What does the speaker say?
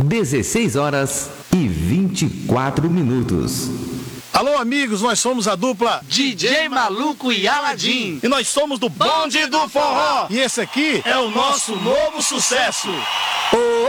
16h24. Alô, amigos, nós somos a dupla DJ Maluco e Aladim. E nós somos do Bonde do Forró. E esse aqui é o nosso novo sucesso.